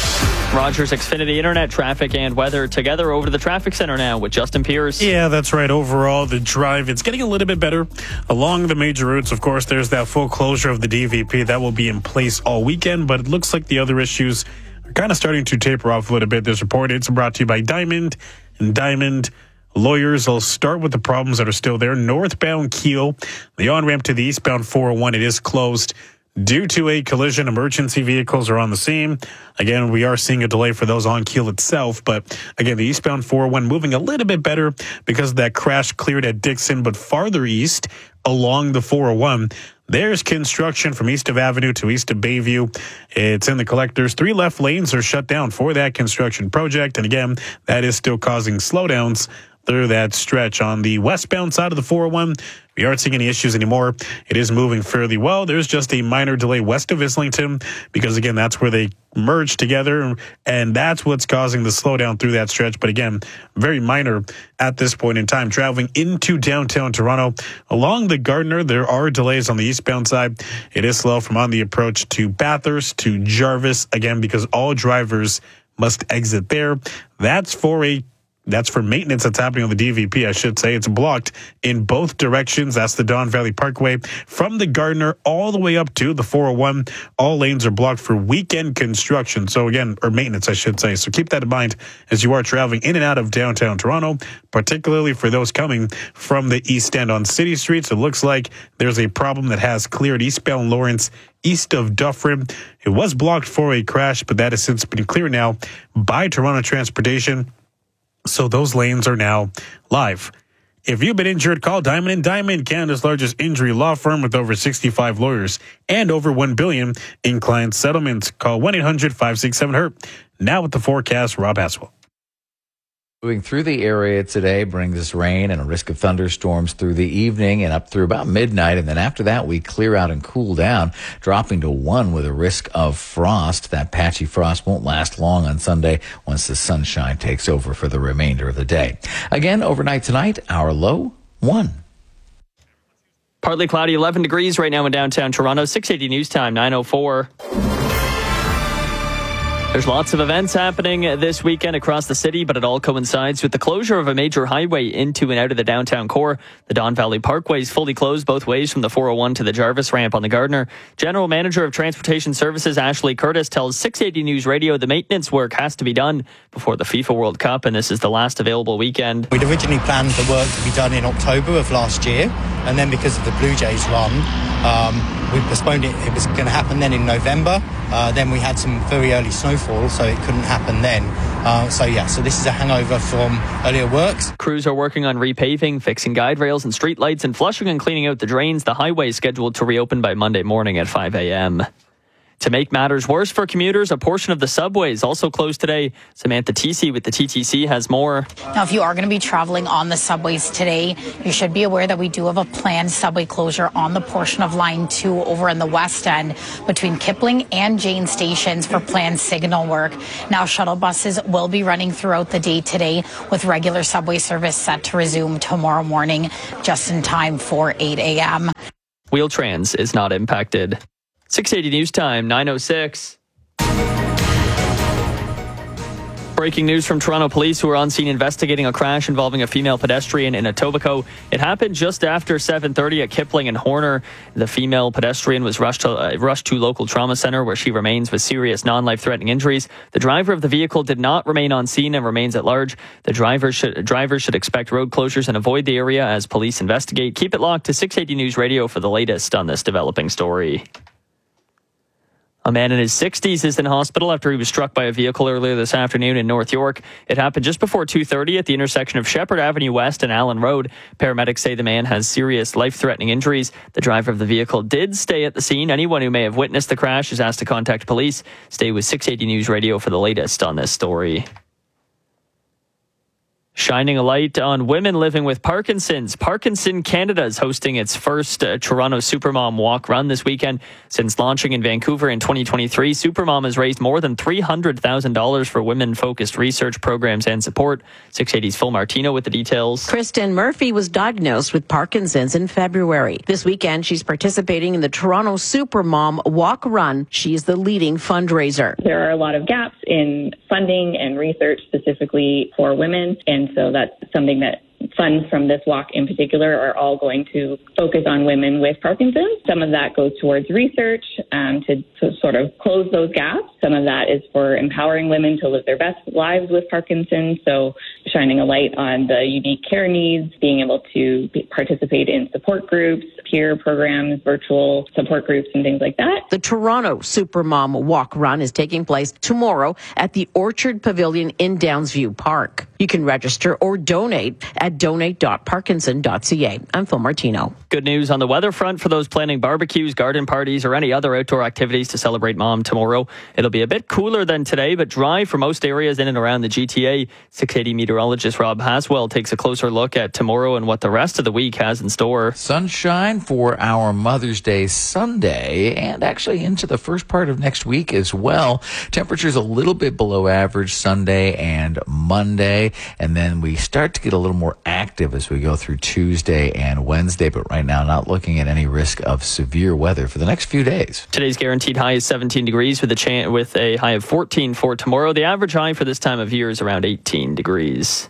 Rogers Xfinity Internet traffic and weather together over to the traffic center now with Justin Pierce. Yeah, that's right. Overall, the drive, it's getting a little bit better along the major routes. Of course, there's that full closure of the DVP that will be in place all weekend, but it looks like the other issues kind of starting to taper off a little bit. This report, it's brought to you by Diamond and Diamond Lawyers. I'll start with the problems that are still there. Northbound Keele, the on-ramp to the eastbound 401, it is closed due to a collision. Emergency vehicles are on the scene. Again, we are seeing a delay for those on Keele itself, but again, the eastbound 401 moving a little bit better because of that crash cleared at Dixon, but farther east along the 401, there's construction from east of Avenue to east of Bayview. It's in the collectors. 3 left lanes are shut down for that construction project. And again, that is still causing slowdowns through that stretch. On the westbound side of the 401, we aren't seeing any issues anymore. It is moving fairly well. There's just a minor delay west of Islington because, again, that's where they merge together, and that's what's causing the slowdown through that stretch. But again, very minor at this point in time. Traveling into downtown Toronto, along the Gardiner, there are delays on the eastbound side. It is slow from on the approach to Bathurst to Jarvis, again, because all drivers must exit there. That's for maintenance that's happening on the DVP, I should say. It's blocked in both directions. That's the Don Valley Parkway from the Gardiner all the way up to the 401. All lanes are blocked for weekend construction. So again, or maintenance, I should say. So keep that in mind as you are traveling in and out of downtown Toronto, particularly for those coming from the east end on city streets. It looks like there's a problem that has cleared eastbound Lawrence east of Dufferin. It was blocked for a crash, but that has since been cleared now by Toronto Transportation. So those lanes are now live. If you've been injured, call Diamond & Diamond, Canada's largest injury law firm with over 65 lawyers and over $1 billion in client settlements. Call 1-800-567-HURT. Now with the forecast, Rob Haswell. Moving through the area today brings us rain and a risk of thunderstorms through the evening and up through about midnight. And then after that, we clear out and cool down, dropping to 1 with a risk of frost. That patchy frost won't last long on Sunday once the sunshine takes over for the remainder of the day. Again, overnight tonight, our low 1. Partly cloudy, 11 degrees right now in downtown Toronto. 680 News Time, 9:04. There's lots of events happening this weekend across the city, but it all coincides with the closure of a major highway into and out of the downtown core. The Don Valley Parkway is fully closed both ways from the 401 to the Jarvis ramp on the Gardiner. General Manager of Transportation Services Ashley Curtis tells 680 News Radio the maintenance work has to be done before the FIFA World Cup, and this is the last available weekend. We'd originally planned the work to be done in October of last year, and then because of the Blue Jays run, We postponed it. It was going to happen then in November. Then we had some very early snowfall, so it couldn't happen then. So this is a hangover from earlier works. Crews are working on repaving, fixing guide rails and street lights, and flushing and cleaning out the drains. The highway is scheduled to reopen by Monday morning at 5 a.m. To make matters worse for commuters, a portion of the subway is also closed today. Samantha TC with the TTC has more. Now, if you are going to be traveling on the subways today, you should be aware that we do have a planned subway closure on the portion of Line 2 over in the west end between Kipling and Jane stations for planned signal work. Now, shuttle buses will be running throughout the day today with regular subway service set to resume tomorrow morning just in time for 8 a.m. Wheel-Trans is not impacted. 680 News Time, 9:06. Breaking news from Toronto police, who are on scene investigating a crash involving a female pedestrian in Etobicoke. It happened just after 7:30 at Kipling and Horner. The female pedestrian was rushed to local trauma center, where she remains with serious non-life-threatening injuries. The driver of the vehicle did not remain on scene and remains at large. The drivers should expect road closures and avoid the area as police investigate. Keep it locked to 680 News Radio for the latest on this developing story. A man in his 60s is in hospital after he was struck by a vehicle earlier this afternoon in North York. It happened just before 2:30 at the intersection of Shepherd Avenue West and Allen Road. Paramedics say the man has serious life-threatening injuries. The driver of the vehicle did stay at the scene. Anyone who may have witnessed the crash is asked to contact police. Stay with 680 News Radio for the latest on this story. Shining a light on women living with Parkinson's. Parkinson Canada is hosting its first Toronto Supermom Walk Run this weekend. Since launching in Vancouver in 2023, Supermom has raised more than $300,000 for women-focused research programs and support. 680's Phil Martino with the details. Kristen Murphy was diagnosed with Parkinson's in February. This weekend, she's participating in the Toronto Supermom Walk Run. She's the leading fundraiser. There are a lot of gaps in funding and research specifically for women, and so that's something that funds from this walk in particular are all going to focus on women with Parkinson's. Some of that goes towards research to sort of close those gaps. Some of that is for empowering women to live their best lives with Parkinson's. So shining a light on the unique care needs, being able to participate in support groups, peer programs, virtual support groups, and things like that. The Toronto Supermom Walk Run is taking place tomorrow at the Orchard Pavilion in Downsview Park. You can register or donate at donate.parkinson.ca. I'm Phil Martino. Good news on the weather front for those planning barbecues, garden parties, or any other outdoor activities to celebrate Mom tomorrow. It'll be a bit cooler than today, but dry for most areas in and around the GTA. 680 meteorologist Rob Haswell takes a closer look at tomorrow and what the rest of the week has in store. Sunshine for our Mother's Day Sunday and actually into the first part of next week as well. Temperatures a little bit below average Sunday and Monday, and then we start to get a little more active as we go through Tuesday and Wednesday, but right now not looking at any risk of severe weather for the next few days. Today's guaranteed high is 17 degrees with a high of 14 for tomorrow. The average high for this time of year is around 18 degrees.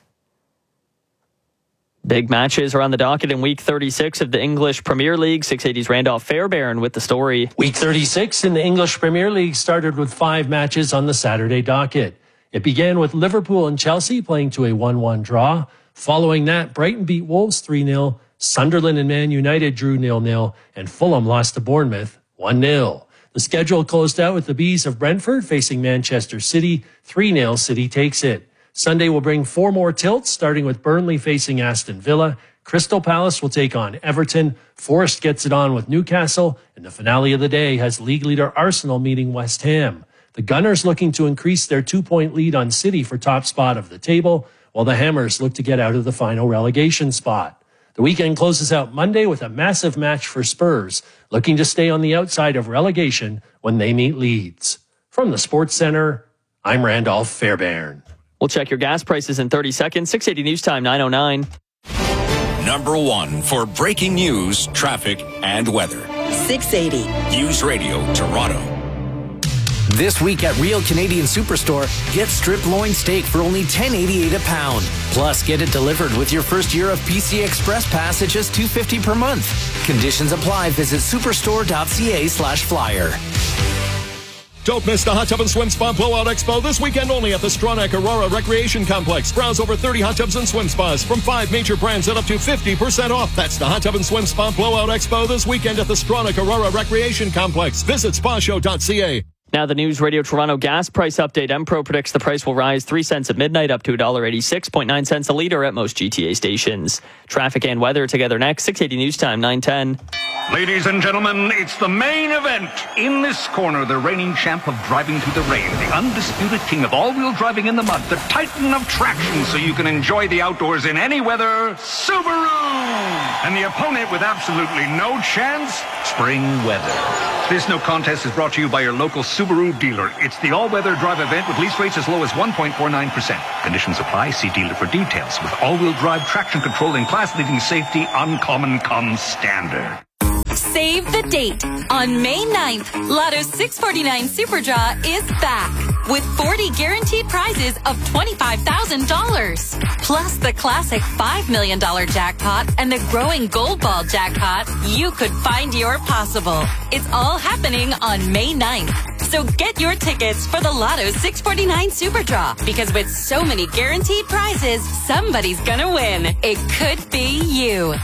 Big matches are on the docket in Week 36 of the English Premier League. 680's Randolph Fairbairn with the story. Week 36 in the English Premier League started with 5 matches on the Saturday docket. It began with Liverpool and Chelsea playing to a 1-1 draw. Following that, Brighton beat Wolves 3-0, Sunderland and Man United drew 0-0, and Fulham lost to Bournemouth 1-0. The schedule closed out with the Bees of Brentford facing Manchester City. 3-0, City takes it. Sunday will bring 4 more tilts, starting with Burnley facing Aston Villa. Crystal Palace will take on Everton. Forest gets it on with Newcastle. And the finale of the day has league leader Arsenal meeting West Ham. The Gunners looking to increase their 2-point lead on City for top spot of the table, while the Hammers look to get out of the final relegation spot. The weekend closes out Monday with a massive match for Spurs, looking to stay on the outside of relegation when they meet Leeds. From the Sports Center, I'm Randolph Fairbairn. We'll check your gas prices in 30 seconds. 680 News Time, 9:09. Number 1 for breaking news, traffic, and weather. 680 News Radio Toronto. This week at Real Canadian Superstore, get strip loin steak for only $10.88 a pound. Plus, get it delivered with your first year of PC Express Pass at just $2.50 per month. Conditions apply. Visit superstore.ca/flyer. Don't miss the Hot Tub and Swim Spa Blowout Expo this weekend only at the Stronach Aurora Recreation Complex. Browse over 30 hot tubs and swim spas from 5 major brands at up to 50% off. That's the Hot Tub and Swim Spa Blowout Expo this weekend at the Stronach Aurora Recreation Complex. Visit spashow.ca. Now the News Radio Toronto gas price update. Empro predicts the price will rise 3 cents at midnight up to $1.86.9 cents a litre at most GTA stations. Traffic and weather together next. 680 News Time, 9:10. Ladies and gentlemen, it's the main event. In this corner, the reigning champ of driving through the rain, the undisputed king of all-wheel driving in the mud, the titan of traction so you can enjoy the outdoors in any weather, Subaru! And the opponent with absolutely no chance, spring weather. This no contest is brought to you by your local Subaru dealer. It's the all-weather drive event with lease rates as low as 1.49%. Conditions apply. See dealer for details. With all-wheel drive traction control and class-leading safety, uncommon comes standard. Save the date. On May 9th, Lotto's 649 Super Draw is back with 40 guaranteed prizes of $25,000. Plus the classic $5 million jackpot and the growing Gold Ball jackpot. You could find your possible. It's all happening on May 9th. So get your tickets for the Lotto's 649 Super Draw, because with so many guaranteed prizes, somebody's gonna win. It could be you.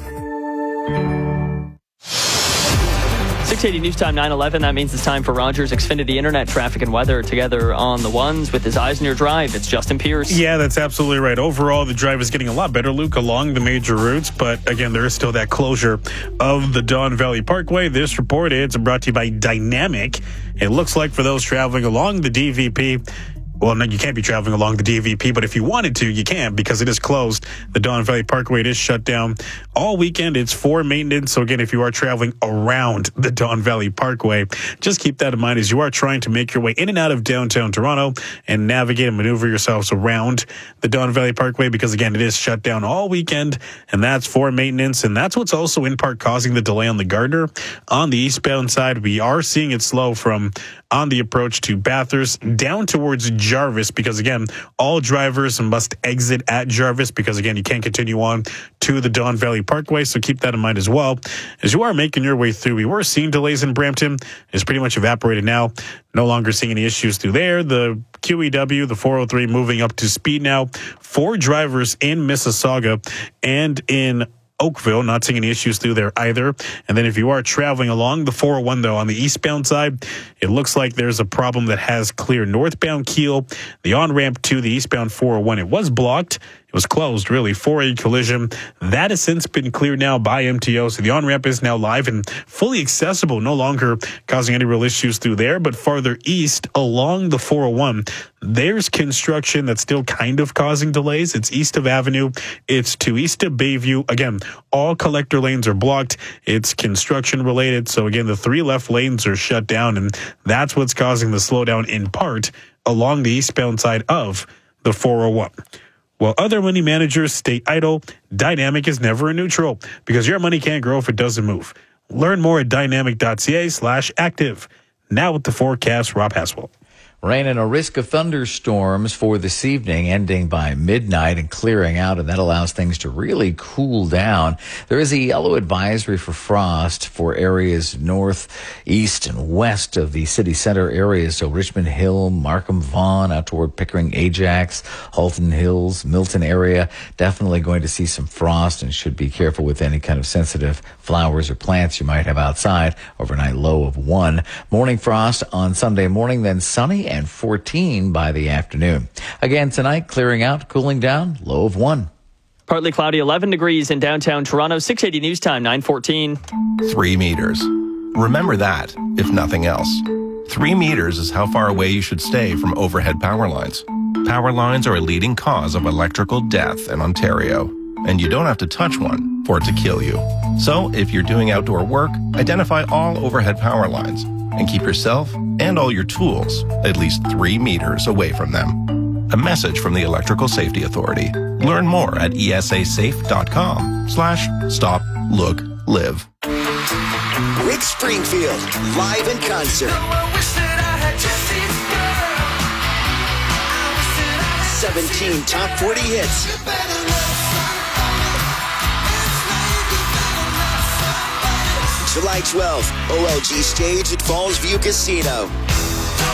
680 News Time, 9:11. That means it's time for Rogers Xfinity Internet traffic and weather together on the ones with his eyes on your drive. It's Justin Pierce. Yeah, that's absolutely right. Overall, the drive is getting a lot better, Luke, along the major routes. But again, there is still that closure of the Don Valley Parkway. This report is brought to you by Dynamic. It looks like for those traveling along the DVP, well, no, you can't be traveling along the DVP, but if you wanted to, you can, because it is closed. The Don Valley Parkway, it is shut down all weekend. It's for maintenance. So again, if you are traveling around the Don Valley Parkway, just keep that in mind as you are trying to make your way in and out of downtown Toronto and navigate and maneuver yourselves around the Don Valley Parkway, because again, it is shut down all weekend, and that's for maintenance. And that's what's also in part causing the delay on the Gardner. On the eastbound side, we are seeing it slow from on the approach to Bathurst down towards Jarvis, because again, all drivers must exit at Jarvis, because again, you can't continue on to the Don Valley Parkway. So keep that in mind as well as you are making your way through. We were seeing delays in Brampton. It's pretty much evaporated now. No longer seeing any issues through there. The QEW, the 403 moving up to speed now for drivers in Mississauga and in Oakville, not seeing any issues through there either. And then if you are traveling along the 401, though, on the eastbound side, it looks like there's a problem that has clear northbound Kiel. The on-ramp to the eastbound 401, it was blocked. It was closed, really, for a collision. That has since been cleared now by MTO. So the on-ramp is now live and fully accessible, no longer causing any real issues through there. But farther east along the 401, there's construction that's still kind of causing delays. It's east of Avenue. It's to east of Bayview. Again, all collector lanes are blocked. It's construction related. So again, the 3 left lanes are shut down, and that's what's causing the slowdown in part along the eastbound side of the 401. While other money managers stay idle, Dynamic is never in neutral, because your money can't grow if it doesn't move. Learn more at dynamic.ca/active. Now with the forecast, Rob Haswell. Rain and a risk of thunderstorms for this evening, ending by midnight and clearing out, and that allows things to really cool down. There is a yellow advisory for frost for areas north, east, and west of the city center areas. So Richmond Hill, Markham, Vaughan, out toward Pickering, Ajax, Halton Hills, Milton area. Definitely going to see some frost, and should be careful with any kind of sensitive flowers or plants you might have outside. Overnight low of 1. Morning frost on Sunday morning, then sunny and 14 by the afternoon. Again tonight, clearing out, cooling down, low of 1. Partly cloudy, 11 degrees in downtown Toronto. 680 News Time, 9:14. 3 meters. Remember that, if nothing else. 3 meters is how far away you should stay from overhead power lines. Power lines are a leading cause of electrical death in Ontario, and you don't have to touch one for it to kill you. So if you're doing outdoor work, identify all overhead power lines and keep yourself and all your tools at least 3 meters away from them. A message from the Electrical Safety Authority. Learn more at esasafe.com/stop-look-live. Rick Springfield, live in concert. 17 top 40 hits. July 12th, OLG stage at Falls View Casino.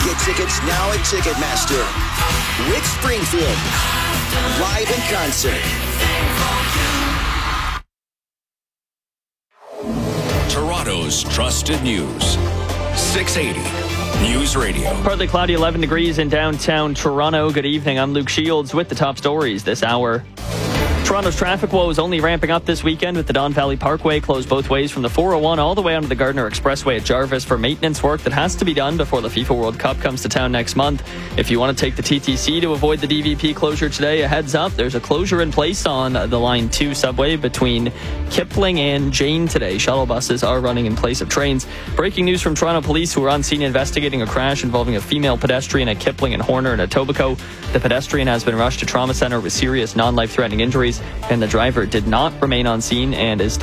Get tickets now at Ticketmaster. Rick Springfield, live in concert. Toronto's trusted news. 680 News Radio. Partly cloudy, 11 degrees in downtown Toronto. Good evening. I'm Luke Shields with the top stories this hour. Toronto's traffic woe is only ramping up this weekend with the Don Valley Parkway closed both ways from the 401 all the way onto the Gardiner Expressway at Jarvis for maintenance work that has to be done before the FIFA World Cup comes to town next month. If you want to take the TTC to avoid the DVP closure today, a heads up, there's a closure in place on the Line 2 subway between Kipling and Jane today. Shuttle buses are running in place of trains. Breaking news from Toronto police who are on scene investigating a crash involving a female pedestrian at Kipling and Horner and Etobicoke. The pedestrian has been rushed to trauma center with serious non-life-threatening injuries, and the driver did not remain on scene and is still